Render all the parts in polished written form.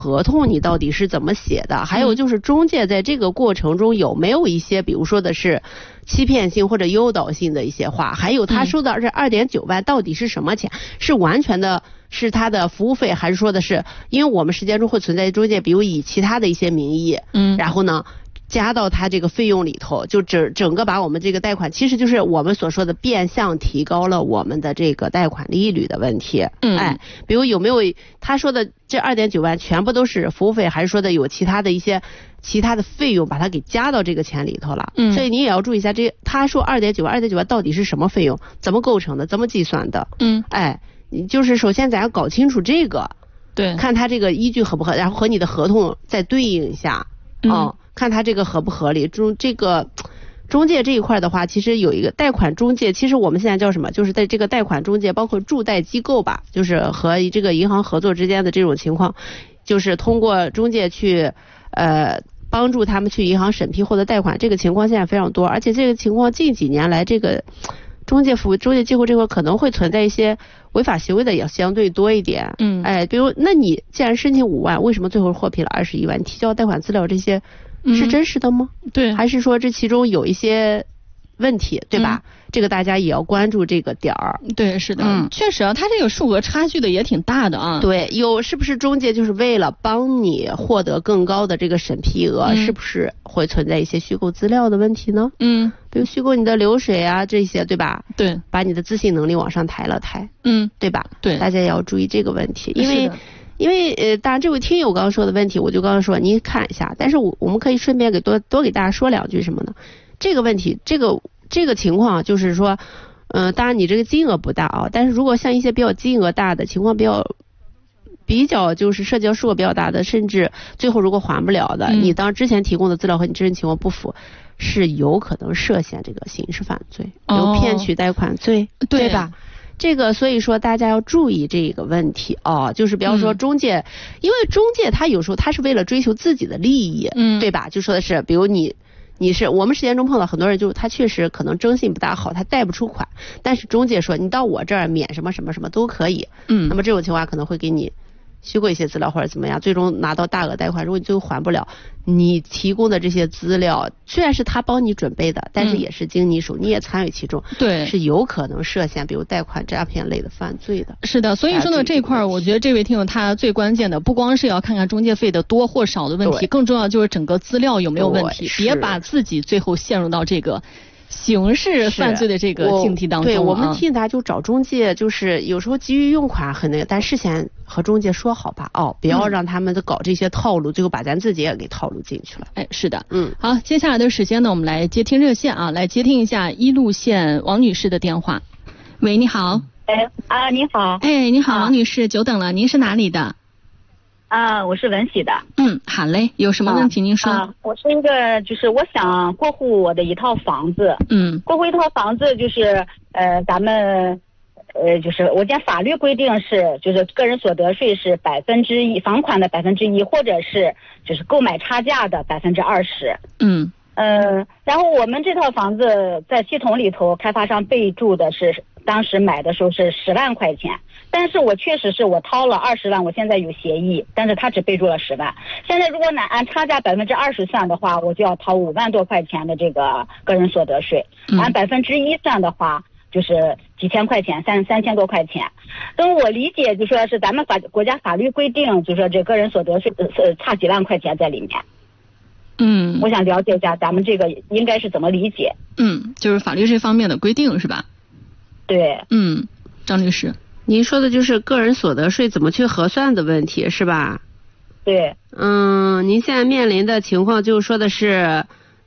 合同你到底是怎么写的，还有就是中介在这个过程中有没有一些比如说的是欺骗性或者诱导性的一些话，还有他说的这2.9万到底是什么钱，是完全的是他的服务费，还是说的是因为我们实践中会存在中介比如以其他的一些名义然后呢加到他这个费用里头，就整个把我们这个贷款其实就是我们所说的变相提高了我们的这个贷款利率的问题。比如有没有他说的这2.9万全部都是服务费，还是说的有其他的一些其他的费用把它给加到这个钱里头了。所以你也要注意一下这他说2.9万到底是什么费用，怎么构成的，怎么计算的。你就是首先咱要搞清楚这个， 对， 看他这个依据合不合，然后和你的合同再对应一下。看他这个合不合理。这个中介这一块的话，其实有一个贷款中介，其实我们现在叫什么，就是在这个贷款中介包括助贷机构吧，就是和这个银行合作之间的这种情况，就是通过中介去帮助他们去银行审批获得贷款，这个情况现在非常多，而且这个情况近几年来这个中介服务中介机构这块可能会存在一些违法行为的也相对多一点。比如那你既然申请5万，为什么最后获批了21万？你提交贷款资料这些是真实的吗？ 对， 还是说这其中有一些问题，对吧？这个大家也要关注这个点儿。 对，是的，确实啊，它这个数额差距的也挺大的啊。 对，是不是中介就是为了帮你获得更高的这个审批额，是不是会存在一些虚构资料的问题呢？比如虚构你的流水啊这些，对吧？ 对， 把你的自信能力往上抬了抬。对吧？ 对， 大家也要注意这个问题，因为当然这位听友刚刚说的问题，我就刚刚说您看一下，但是我们可以顺便多给大家说两句什么呢？这个问题，这个情况就是说，当然你这个金额不大啊，但是如果像一些比较金额大的情况比较就是涉及到数额比较大的，甚至最后如果还不了的，你当之前提供的资料和你真实情况不符，是有可能涉嫌这个刑事犯罪，有骗取贷款罪，对吧？这个所以说大家要注意这个问题就是比方说中介，因为中介他有时候他是为了追求自己的利益，对吧？就说的是比如你是我们实践中碰到很多人，就是他确实可能征信不大好，他贷不出款，但是中介说你到我这儿免什么什么什么都可以，那么这种情况可能会给你虚构一些资料或者怎么样，最终拿到大额贷款，如果你最后还不了，你提供的这些资料虽然是他帮你准备的，但是也是经你手，你也参与其中， 对， 是有可能涉嫌比如贷款诈骗类的犯罪的。 是的，所以说呢这一块我觉得这位听友他最关键的不光是要看看中介费的多或少的问题，更重要就是整个资料有没有问题，别把自己最后陷入到这个刑事犯罪的这个境地当中。 对，我们提醒大家就找中介，就是有时候急于用款很那个，但事先和中介说好吧，不要让他们搞这些套路，最后把咱自己也给套路进去了。 是的，好，接下来的时间呢，我们来接听热线来接听一下一路县王女士的电话。喂，你好。 你好。 你好，王女士，久等了，您是哪里的？ 我是文喜的。 好嘞，有什么问题您说。 我是一个，就是我想过户我的一套房子。过户一套房子就是咱们就是我见法律规定是，就是个人所得税是1%，房款的1%，或者是就是购买差价的20%。然后我们这套房子在系统里头，开发商备注的是当时买的时候是10万块钱。但是我确实是我掏了20万，我现在有协议，但是他只备注了10万。现在如果按差价20%算的话，我就要掏5万多块钱的这个个人所得税。按1%算的话，就是几千块钱，3000多块钱。所以我理解就说是咱们国家法律规定，就说这个人所得税差几万块钱在里面。我想了解一下咱们这个应该是怎么理解。 就是法律这方面的规定是吧？ 对。 张律师。 您说的就是个人所得税怎么去核算的问题是吧？ 对。 您现在面临的情况就是说的是，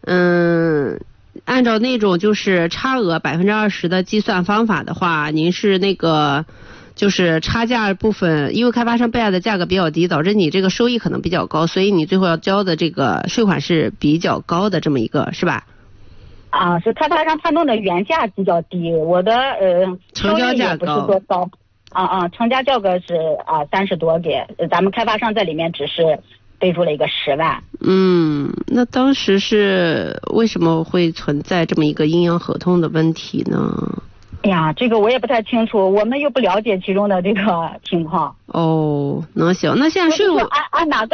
按照那种就是差额20%的计算方法的话，您是那个就是差价部分，因为开发商备案的价格比较低，导致你这个收益可能比较高，所以你最后要交的这个税款是比较高的这么一个是吧？ 是开发商他弄的原价比较低，我的成交价不是多高。成交价格是30多给，咱们开发商在里面只是备注了一个10万。 那当时是为什么会存在这么一个阴阳合同的问题呢？ 哎呀，这个我也不太清楚，我们又不了解其中的这个情况。 哦，那行，那现在税务按哪个